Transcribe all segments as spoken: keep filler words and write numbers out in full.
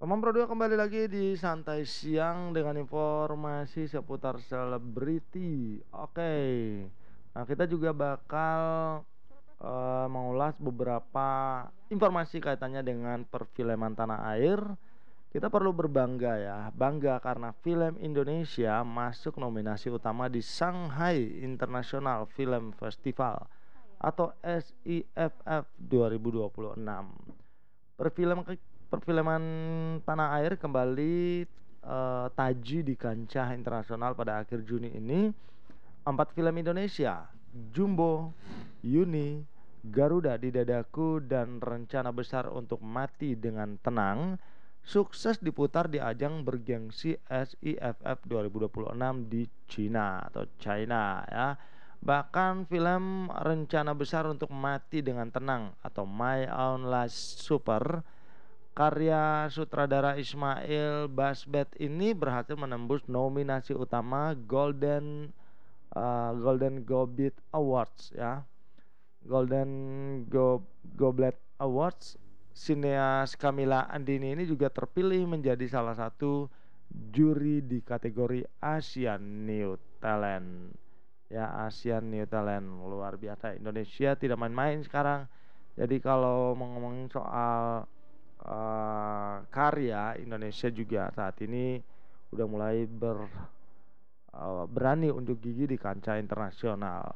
Teman Pro kembali lagi di Santai Siang dengan informasi seputar selebriti. Oke. Nah, kita juga bakal uh, mengulas beberapa informasi kaitannya dengan perfilman tanah air. Kita perlu berbangga ya, bangga karena film Indonesia masuk nominasi utama di Shanghai International Film Festival atau S I F F dua ribu dua puluh enam. Perfilm perfilman tanah air kembali uh, taji di kancah internasional pada akhir Juni ini. Empat film Indonesia, Jumbo, Yuni, Garuda di Dadaku, dan Rencana Besar untuk Mati dengan Tenang sukses diputar di ajang bergengsi S I F F dua ribu dua puluh enam di Cina atau China ya. Bahkan film Rencana Besar untuk Mati dengan Tenang atau My Own Last Supper karya sutradara Ismail Basbet ini berhasil menembus nominasi utama Golden uh, Golden Goblet Awards ya. Golden Go Goblet Awards. Sineas Kamila Andini ini juga terpilih menjadi salah satu juri di kategori Asian New Talent. Ya, Asian New Talent luar biasa. Indonesia tidak main-main sekarang. Jadi kalau ngomongin soal uh, karya, Indonesia juga saat ini udah mulai ber uh, berani unjuk gigi di kancah internasional.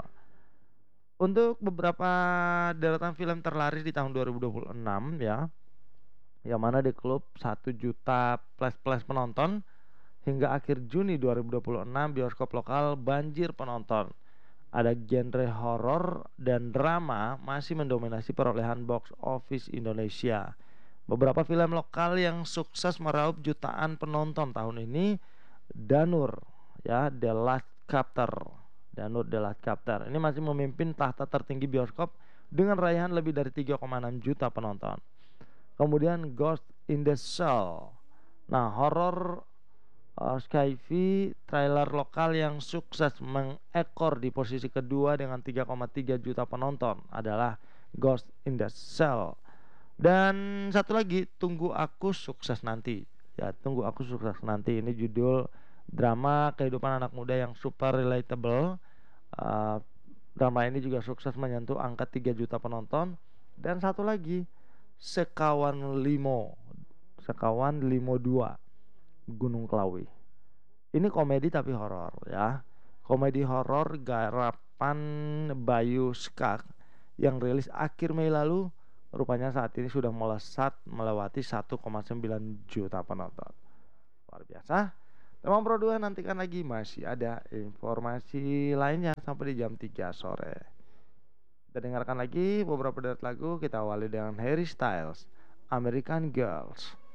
Untuk beberapa deretan film terlaris di tahun dua ribu dua puluh enam ya, yang mana di klub satu juta plus-plus penonton hingga akhir Juni dua ribu dua puluh enam bioskop lokal banjir penonton. Ada genre horor dan drama masih mendominasi perolehan box office Indonesia. Beberapa film lokal yang sukses meraup jutaan penonton tahun ini, Danur ya, The Last Chapter. Danur The Last Chapter ini masih memimpin tahta tertinggi bioskop dengan raihan lebih dari tiga koma enam juta penonton. Kemudian Ghost in the Shell. Nah, horor uh, sci-fi trailer lokal yang sukses mengekor di posisi kedua dengan tiga koma tiga juta penonton adalah Ghost in the Shell. Dan satu lagi, Tunggu Aku Sukses Nanti. Ya, Tunggu Aku Sukses Nanti ini judul drama kehidupan anak muda yang super relatable. Uh, drama ini juga sukses menyentuh angka tiga juta penonton. Dan satu lagi, Sekawan Limo. Sekawan Limo dua, Gunung Klawi. Ini komedi tapi horor ya. Komedi horor garapan Bayu Skak yang rilis akhir Mei lalu. Rupanya saat ini sudah melesat melewati satu koma sembilan juta penonton. Luar biasa. Teman Pro dua nantikan lagi, masih ada informasi lainnya sampai di jam tiga sore. Kita dengarkan lagi beberapa deret lagu. Kita awali dengan Harry Styles, American Girls.